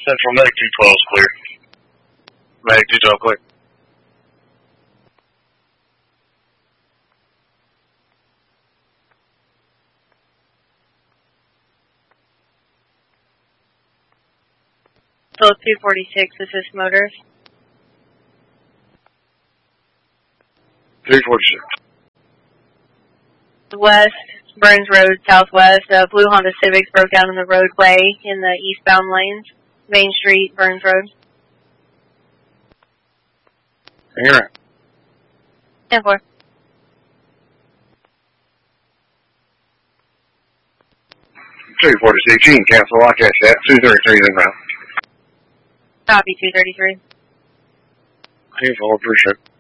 Central Medic 212 is clear. Medic 212 clear. So 246, assist motors. 346. West, Burns Road, southwest. Blue Honda Civics broke down in the roadway in the eastbound lanes. Main Street, Burns Road. Hang on. 10-4. 346, you can cancel. I'll catch that. 233 inbound. Copy, 233. Hey, appreciate it.